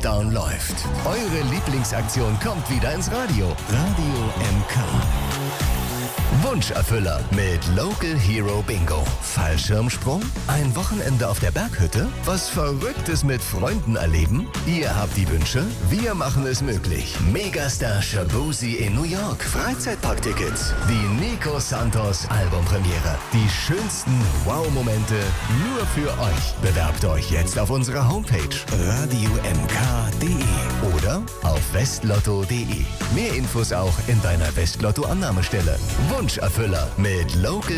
Countdown läuft. Eure Lieblingsaktion kommt wieder ins Radio. Radio MK. Wunscherfüller mit Local Hero Bingo. Fallschirmsprung? Ein Wochenende auf der Berghütte? Was Verrücktes mit Freunden erleben? Ihr habt die Wünsche, wir machen es möglich. Megastar Shabuzi in New York. Freizeitparktickets. Die Nico Santos Albumpremiere. Die schönsten Wow-Momente nur für euch. Bewerbt euch jetzt auf unserer Homepage radiomk.de oder auf westlotto.de. Mehr Infos auch in deiner Westlotto-Annahmestelle. Wunscherfüller mit Local